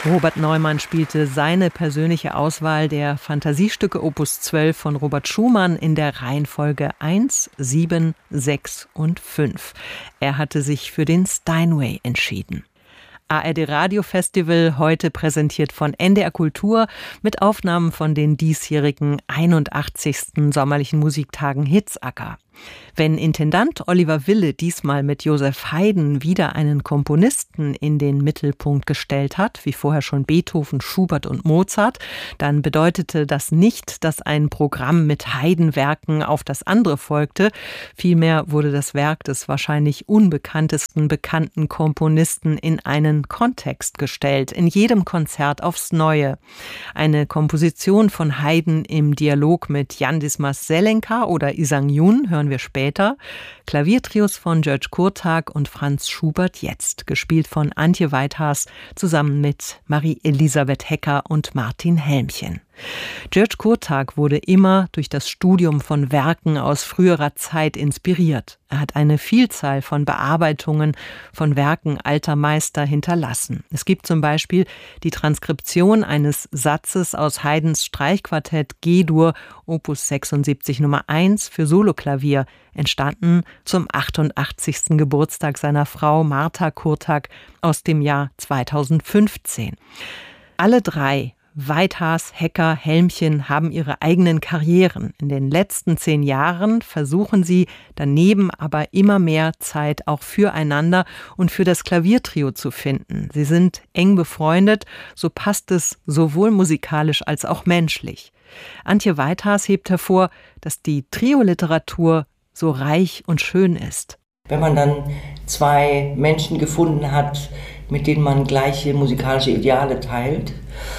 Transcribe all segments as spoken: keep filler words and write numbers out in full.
Robert Neumann spielte seine persönliche Auswahl der Fantasiestücke Opus zwölf von Robert Schumann in der Reihenfolge eins, sieben, sechs und fünf. Er hatte sich für den Steinway entschieden. A R D Radio Festival, heute präsentiert von N D R Kultur mit Aufnahmen von den diesjährigen einundachtzigsten sommerlichen Musiktagen Hitzacker. Wenn Intendant Oliver Wille diesmal mit Joseph Haydn wieder einen Komponisten in den Mittelpunkt gestellt hat, wie vorher schon Beethoven, Schubert und Mozart, dann bedeutete das nicht, dass ein Programm mit Haydn-Werken auf das andere folgte. Vielmehr wurde das Werk des wahrscheinlich unbekanntesten bekannten Komponisten in einen Kontext gestellt, in jedem Konzert aufs Neue. Eine Komposition von Haydn im Dialog mit Jan Dismas Zelenka oder Isang Yun hören wir später. Klaviertrios von György Kurtág und Franz Schubert jetzt, gespielt von Antje Weithaas zusammen mit Marie-Elisabeth Hecker und Martin Helmchen. György Kurtág wurde immer durch das Studium von Werken aus früherer Zeit inspiriert. Er hat eine Vielzahl von Bearbeitungen von Werken alter Meister hinterlassen. Es gibt zum Beispiel die Transkription eines Satzes aus Haydns Streichquartett G-Dur Opus sechsundsiebzig Nummer eins für Soloklavier, entstanden zum achtundachtzigsten Geburtstag seiner Frau Martha Kurtág aus dem Jahr zweitausendfünfzehn. Alle drei, Weithaas, Hecker, Helmchen, haben ihre eigenen Karrieren. In den letzten zehn Jahren versuchen sie daneben aber immer mehr Zeit auch füreinander und für das Klaviertrio zu finden. Sie sind eng befreundet, so passt es sowohl musikalisch als auch menschlich. Antje Weithaas hebt hervor, dass die Trio-Literatur so reich und schön ist. Wenn man dann zwei Menschen gefunden hat, mit denen man gleiche musikalische Ideale teilt,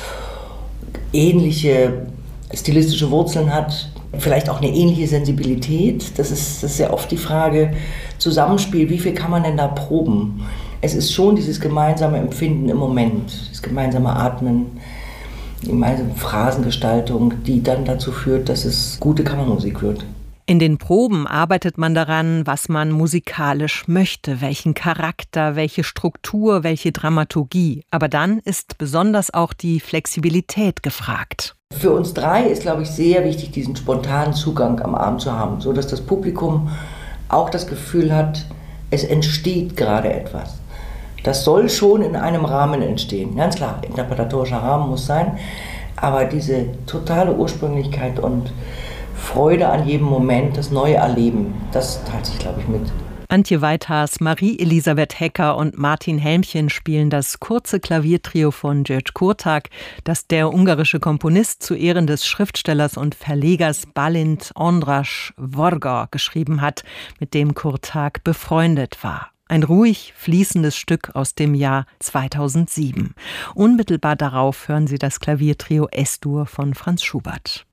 ähnliche stilistische Wurzeln hat, vielleicht auch eine ähnliche Sensibilität. Das ist, das ist ja oft die Frage, Zusammenspiel, wie viel kann man denn da proben? Es ist schon dieses gemeinsame Empfinden im Moment, das gemeinsame Atmen, die gemeinsame Phrasengestaltung, die dann dazu führt, dass es gute Kammermusik wird. In den Proben arbeitet man daran, was man musikalisch möchte, welchen Charakter, welche Struktur, welche Dramaturgie. Aber dann ist besonders auch die Flexibilität gefragt. Für uns drei ist, glaube ich, sehr wichtig, diesen spontanen Zugang am Abend zu haben, sodass das Publikum auch das Gefühl hat, es entsteht gerade etwas. Das soll schon in einem Rahmen entstehen. Ganz klar, interpretatorischer Rahmen muss sein, aber diese totale Ursprünglichkeit und Freude an jedem Moment, das neue Erleben, das teilt sich, glaube ich, mit. Antje Weithaas, Marie-Elisabeth Hecker und Martin Helmchen spielen das kurze Klaviertrio von György Kurtág, das der ungarische Komponist zu Ehren des Schriftstellers und Verlegers Balint Ondras Varga geschrieben hat, mit dem Kurtág befreundet war. Ein ruhig fließendes Stück aus dem Jahr zweitausendsieben. Unmittelbar darauf hören Sie das Klaviertrio S-Dur von Franz Schubert.